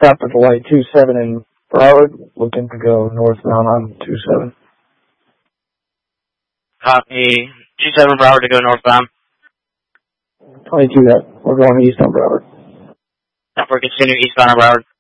Stopped at the light 27 in Broward, looking to go northbound on 27. Copy. 27 Broward to go northbound. 22 that. We're going east on Broward. We're continuing eastbound on Broward.